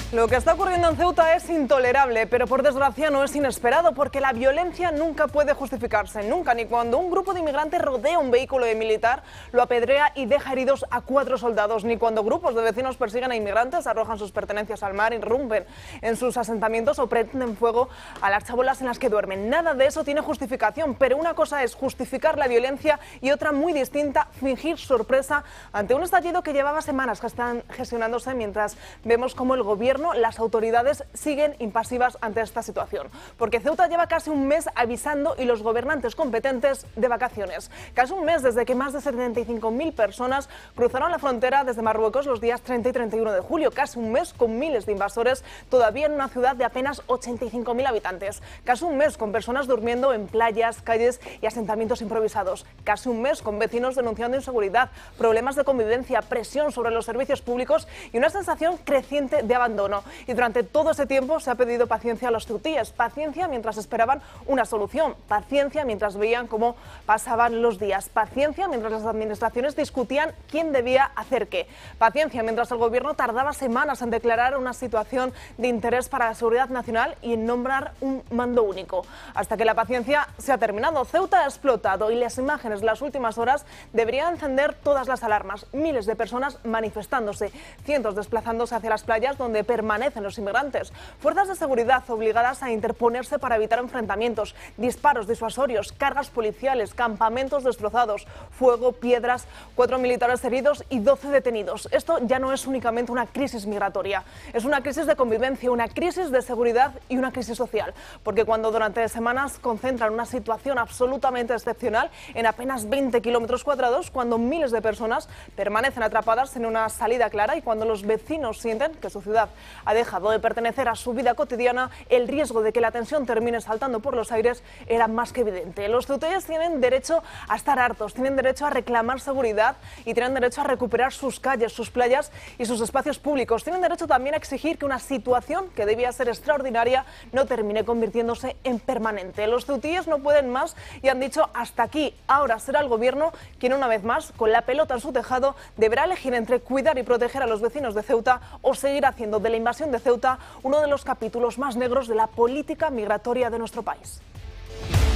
Lo que está ocurriendo en Ceuta es intolerable, pero por desgracia no es inesperado, porque la violencia nunca puede justificarse, nunca, ni cuando un grupo de inmigrantes rodea un vehículo de militar, lo apedrea y deja heridos a 4 soldados, ni cuando grupos de vecinos persiguen a inmigrantes, arrojan sus pertenencias al mar, irrumpen en sus asentamientos o prenden fuego a las chabolas en las que duermen. Nada de eso tiene justificación, pero una cosa es justificar la violencia y otra muy distinta, fingir sorpresa ante un estallido que llevaba semanas gestionándose, mientras vemos cómo el gobierno, las autoridades siguen impasivas ante esta situación, porque Ceuta lleva casi un mes avisando y los gobernantes competentes de vacaciones. Casi un mes desde que más de 75.000 personas cruzaron la frontera desde Marruecos los días 30 y 31 de julio. Casi un mes con miles de invasores todavía en una ciudad de apenas 85.000 habitantes. Casi un mes con personas durmiendo en playas, calles y asentamientos improvisados. Casi un mes con vecinos denunciando inseguridad, problemas de convivencia, presión sobre los servicios públicos y una sensación creciente de abandono. Y durante todo ese tiempo se ha pedido paciencia a los ceutíes, paciencia mientras esperaban una solución, paciencia mientras veían cómo pasaban los días, paciencia mientras las administraciones discutían quién debía hacer qué, paciencia mientras el gobierno tardaba semanas en declarar una situación de interés para la seguridad nacional y en nombrar un mando único. Hasta que la paciencia se ha terminado. Ceuta ha explotado y las imágenes de las últimas horas deberían encender todas las alarmas. Miles de personas manifestándose, cientos desplazándose hacia las playas donde permanecen los inmigrantes, fuerzas de seguridad obligadas a interponerse para evitar enfrentamientos, disparos disuasorios, cargas policiales, campamentos destrozados, fuego, piedras, 4 militares heridos y 12 detenidos. Esto ya no es únicamente una crisis migratoria, es una crisis de convivencia, una crisis de seguridad y una crisis social, porque cuando durante semanas concentran una situación absolutamente excepcional en apenas 20 kilómetros cuadrados, cuando miles de personas permanecen atrapadas en una salida clara y cuando los vecinos sienten que su ciudad ha dejado de pertenecer a su vida cotidiana, el riesgo de que la tensión termine saltando por los aires era más que evidente. Los ceutíes tienen derecho a estar hartos, tienen derecho a reclamar seguridad y tienen derecho a recuperar sus calles, sus playas y sus espacios públicos. Tienen derecho también a exigir que una situación que debía ser extraordinaria no termine convirtiéndose en permanente. Los ceutíes no pueden más y han dicho hasta aquí. Ahora será el gobierno quien una vez más, con la pelota en su tejado, deberá elegir entre cuidar y proteger a los vecinos de Ceuta o seguir haciendo de la invasión de Ceuta uno de los capítulos más negros de la política migratoria de nuestro país.